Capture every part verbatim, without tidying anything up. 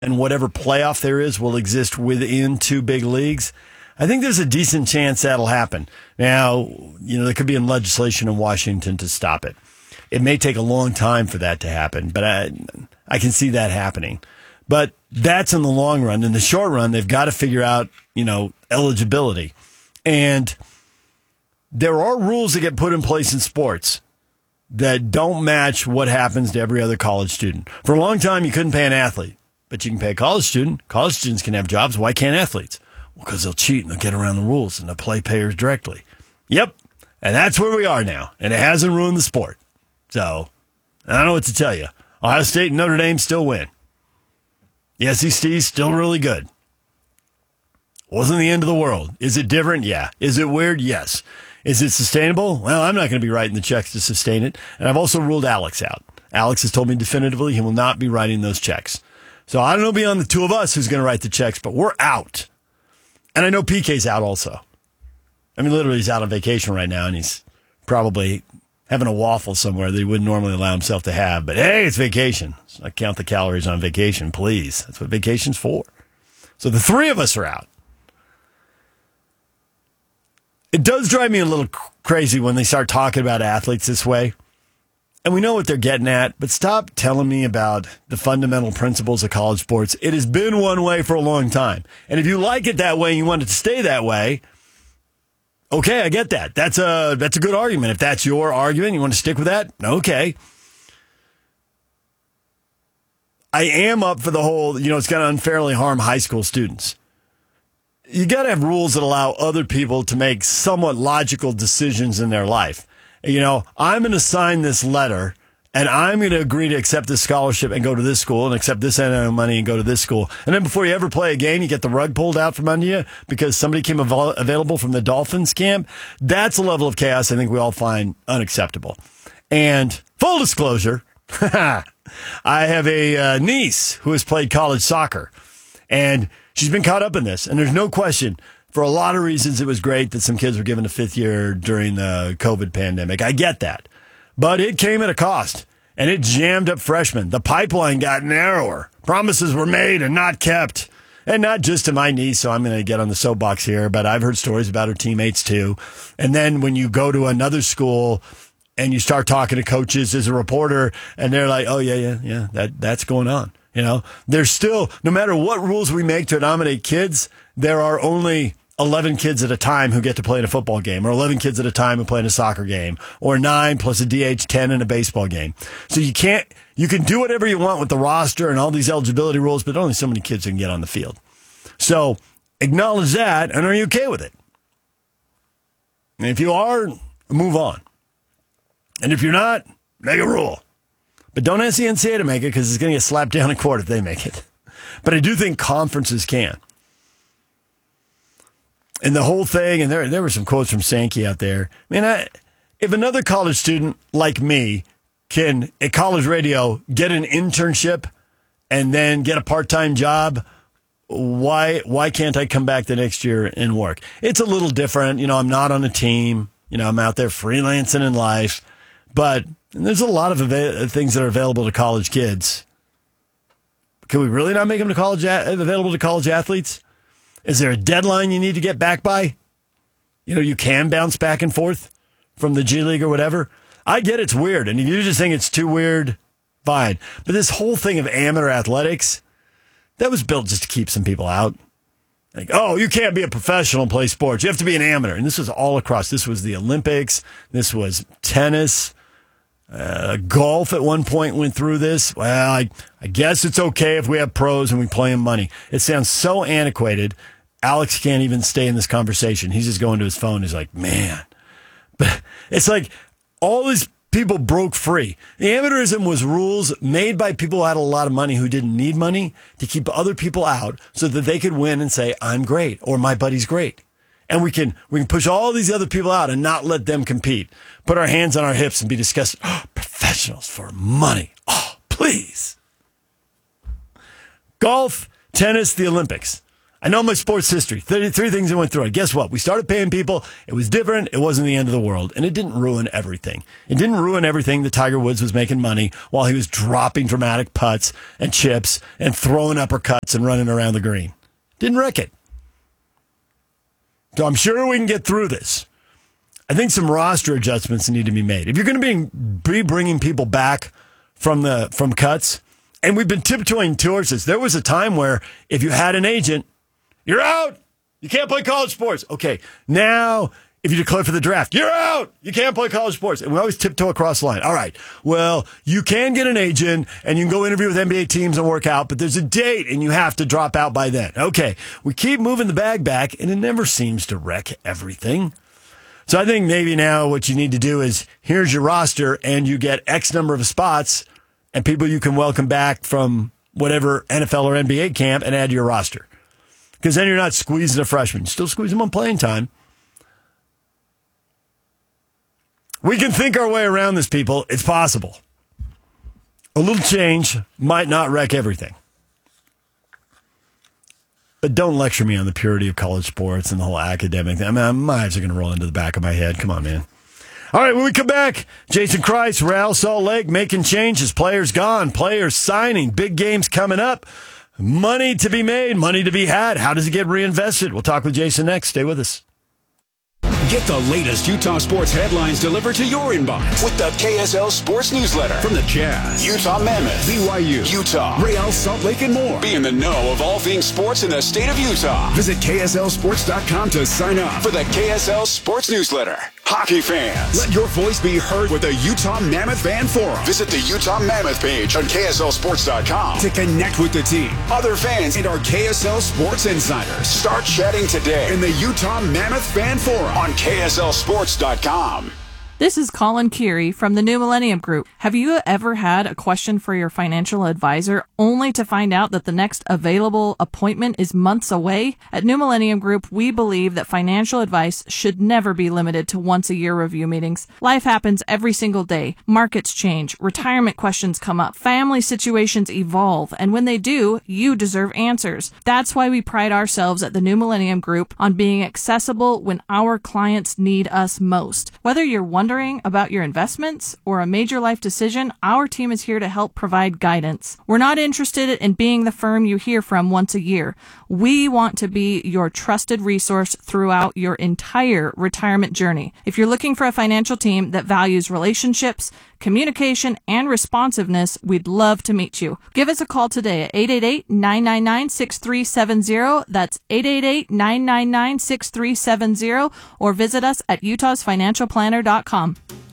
and whatever playoff there is will exist within two big leagues, I think there's a decent chance that'll happen. Now, you know, there could be legislation in Washington to stop it. It may take a long time for that to happen, but I, I can see that happening. But that's in the long run. In the short run, they've got to figure out, you know, eligibility. And there are rules that get put in place in sports that don't match what happens to every other college student. For a long time, you couldn't pay an athlete, but you can pay a college student. College students can have jobs. Why can't athletes? Well, because they'll cheat and they'll get around the rules and they'll play payers directly. Yep. And that's where we are now. And it hasn't ruined the sport. So, I don't know what to tell you. Ohio State and Notre Dame still win. The S E C is still really good. Wasn't the end of the world. Is it different? Yeah. Is it weird? Yes. Is it sustainable? Well, I'm not going to be writing the checks to sustain it. And I've also ruled Alex out. Alex has told me definitively he will not be writing those checks. So I don't know beyond the two of us who's going to write the checks, but we're out. And I know P K's out also. I mean, literally he's out on vacation right now, and he's probably having a waffle somewhere that he wouldn't normally allow himself to have. But hey, it's vacation. So I count the calories on vacation, please. That's what vacation's for. So the three of us are out. It does drive me a little crazy when they start talking about athletes this way. And we know what they're getting at, but stop telling me about the fundamental principles of college sports. It has been one way for a long time. And if you like it that way and you want it to stay that way, okay, I get that. That's a, that's a good argument. If that's your argument, you want to stick with that? Okay. I am up for the whole, you know, it's going to unfairly harm high school students. You got to have rules that allow other people to make somewhat logical decisions in their life. You know, I'm going to sign this letter and I'm going to agree to accept this scholarship and go to this school and accept this amount of money and go to this school. And then before you ever play a game, you get the rug pulled out from under you because somebody came av- available from the Dolphins camp. That's a level of chaos I think we all find unacceptable. And full disclosure, I have a uh, niece who has played college soccer, and she's been caught up in this. And there's no question, for a lot of reasons, it was great that some kids were given a fifth year during the COVID pandemic. I get that. But it came at a cost, and it jammed up freshmen. The pipeline got narrower. Promises were made and not kept. And not just to my niece, so I'm going to get on the soapbox here, but I've heard stories about her teammates too. And then when you go to another school and you start talking to coaches as a reporter, and they're like, oh, yeah, yeah, yeah, that that's going on. You know, there's still, no matter what rules we make to accommodate kids, there are only eleven kids at a time who get to play in a football game, or eleven kids at a time who play in a soccer game, or nine plus a D H ten in a baseball game. So you can't, you can do whatever you want with the roster and all these eligibility rules, but only so many kids can get on the field. So acknowledge that, and are you okay with it? And if you are, move on. And if you're not, make a rule. But don't ask the N C double A to make it, because it's going to get slapped down in court if they make it. But I do think conferences can. And the whole thing, and there there were some quotes from Sankey out there. I mean, I, if another college student like me can, at college radio, get an internship and then get a part-time job, why why can't I come back the next year and work? It's a little different. You know, I'm not on a team. You know, I'm out there freelancing in life. But there's a lot of ava- things that are available to college kids. Can we really not make them to college a- available to college athletes? Is there a deadline you need to get back by? You know, you can bounce back and forth from the G League or whatever. I get it's weird, and if you just think it's too weird, fine. But this whole thing of amateur athletics, that was built just to keep some people out. Like, oh, you can't be a professional and play sports. You have to be an amateur. And this was all across. This was the Olympics. This was tennis. Uh, golf at one point went through this. Well, I, I guess it's okay if we have pros and we play them money. It sounds so antiquated. Alex can't even stay in this conversation. He's just going to his phone. He's like, man. But it's like all these people broke free. The amateurism was rules made by people who had a lot of money who didn't need money to keep other people out so that they could win and say, I'm great, or my buddy's great. And we can we can push all these other people out and not let them compete. Put our hands on our hips and be disgusted. Oh, professionals for money. Oh, please. Golf, tennis, the Olympics. I know my sports history. thirty-three things I went through. And guess what? We started paying people. It was different. It wasn't the end of the world. And it didn't ruin everything. It didn't ruin everything that Tiger Woods was making money while he was dropping dramatic putts and chips and throwing uppercuts and running around the green. Didn't wreck it. So I'm sure we can get through this. I think some roster adjustments need to be made. If you're going to be, be bringing people back from the from cuts, and we've been tiptoeing towards this. There was a time where if you had an agent, you're out. You can't play college sports. Okay, now if you declare for the draft, you're out. You can't play college sports. And we always tiptoe across the line. All right, well, you can get an agent, and you can go interview with N B A teams and work out, but there's a date, and you have to drop out by then. Okay, we keep moving the bag back, and it never seems to wreck everything. So I think maybe now what you need to do is here's your roster, and you get X number of spots and people you can welcome back from whatever N F L or N B A camp and add to your roster. Because then you're not squeezing a freshman. You still squeeze them on playing time. We can think our way around this, people. It's possible. A little change might not wreck everything. But don't lecture me on the purity of college sports and the whole academic thing. I mean, my eyes are going to roll into the back of my head. Come on, man. All right, when we come back, Jason Christ, Real Salt Lake, making changes. Players gone, players signing, big games coming up. Money to be made, money to be had. How does it get reinvested? We'll talk with Jason next. Stay with us. Get the latest Utah sports headlines delivered to your inbox with the K S L Sports Newsletter. From the Jazz, Utah Mammoth, B Y U, Utah, Real Salt Lake, and more. Be in the know of all things sports in the state of Utah. Visit K S L sports dot com to sign up for the K S L Sports Newsletter. Hockey fans, let your voice be heard with the Utah Mammoth Fan Forum. Visit the Utah Mammoth page on K S L sports dot com to connect with the team, other fans, and our K S L Sports Insiders. Start chatting today in the Utah Mammoth Fan Forum on K S L sports dot com. This is Colin Keary from the New Millennium Group. Have you ever had a question for your financial advisor only to find out that the next available appointment is months away? At New Millennium Group, we believe that financial advice should never be limited to once-a-year review meetings. Life happens every single day. Markets change, retirement questions come up, family situations evolve, and when they do, you deserve answers. That's why we pride ourselves at the New Millennium Group on being accessible when our clients need us most. Whether you're wondering about your investments or a major life decision, our team is here to help provide guidance. We're not interested in being the firm you hear from once a year. We want to be your trusted resource throughout your entire retirement journey. If you're looking for a financial team that values relationships, communication, and responsiveness, we'd love to meet you. Give us a call today at eight eight eight, nine nine nine, six three seven zero. That's eight eight eight, nine nine nine, six three seven zero, or visit us at utahs financial planner dot com.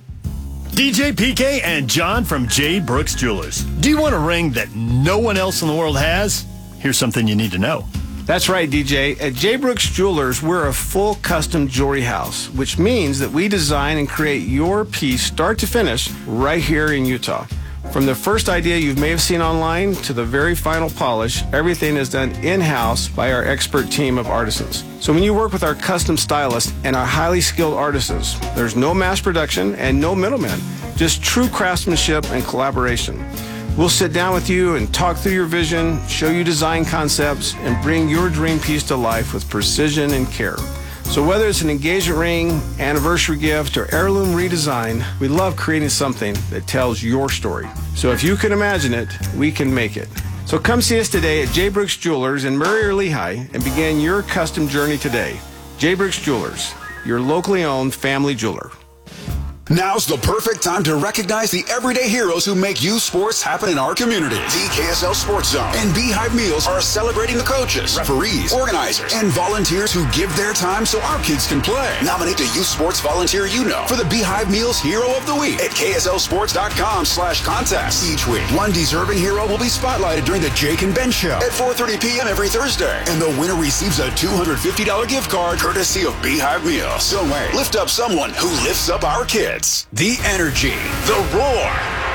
D J P K and John from J. Brooks Jewelers. Do you want a ring that no one else in the world has? Here's something you need to know. That's right, D J. At J. Brooks Jewelers, we're a full custom jewelry house, which means that we design and create your piece start to finish right here in Utah. From the first idea you may have seen online to the very final polish, everything is done in-house by our expert team of artisans. So when you work with our custom stylists and our highly skilled artisans, there's no mass production and no middlemen, just true craftsmanship and collaboration. We'll sit down with you and talk through your vision, show you design concepts, and bring your dream piece to life with precision and care. So whether it's an engagement ring, anniversary gift, or heirloom redesign, we love creating something that tells your story. So if you can imagine it, we can make it. So come see us today at J. Brooks Jewelers in Murray or Lehigh and begin your custom journey today. J. Brooks Jewelers, your locally owned family jeweler. Now's the perfect time to recognize the everyday heroes who make youth sports happen in our community. The K S L Sports Zone and Beehive Meals are celebrating the coaches, referees, organizers, and volunteers who give their time so our kids can play. Nominate the youth sports volunteer you know for the Beehive Meals Hero of the Week at K S L sports dot com slash contest. Each week, one deserving hero will be spotlighted during the Jake and Ben Show at four thirty p.m. every Thursday. And the winner receives a two hundred fifty dollars gift card courtesy of Beehive Meals. So wait, lift up someone who lifts up our kids. The energy, the roar,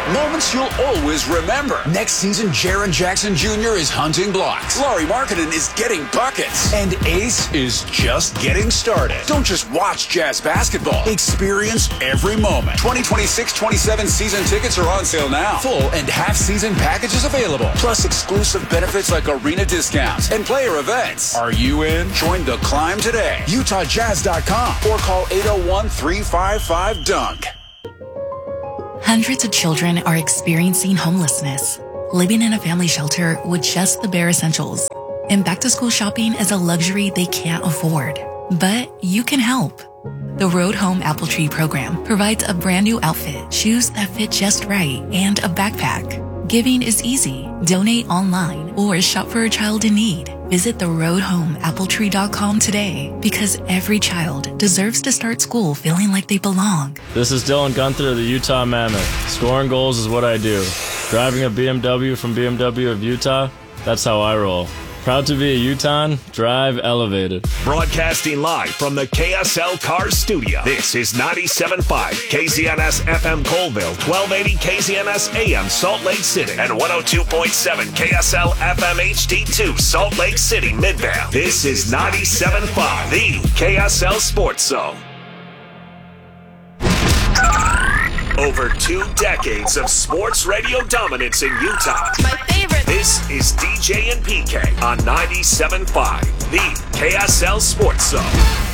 Moments you'll always remember. Next season, Jaren Jackson Junior is hunting blocks. Laurie Markkinen is getting buckets. And Ace is just getting started. Don't just watch Jazz basketball. Experience every moment. twenty twenty-six twenty-seven season tickets are on sale now. Full and half-season packages available. Plus exclusive benefits like arena discounts and player events. Are you in? Join the climb today. Utah Jazz dot com or call eight oh one, three five five, dunk. Hundreds of children are experiencing homelessness, living in a family shelter with just the bare essentials. And back-to-school shopping is a luxury they can't afford. But you can help. The Road Home Apple Tree program provides a brand new outfit, shoes that fit just right, and a backpack. Giving is easy. Donate online or shop for a child in need. Visit the road home apple tree dot com today, because every child deserves to start school feeling like they belong. This is Dylan Gunther of the Utah Mammoth. Scoring goals is what I do. Driving a B M W from B M W of Utah, that's how I roll. Proud to be a Utahn. Drive elevated. Broadcasting live from the K S L Cars Studio. This is ninety-seven point five K Z N S F M Colville, twelve eighty K Z N S A M Salt Lake City, and one oh two point seven K S L F M H D two Salt Lake City, Midvale. This is ninety-seven point five, the K S L Sports Zone. Over two decades of sports radio dominance in Utah. My favorite. This is D J and P K on ninety-seven point five, the K S L Sports Zone.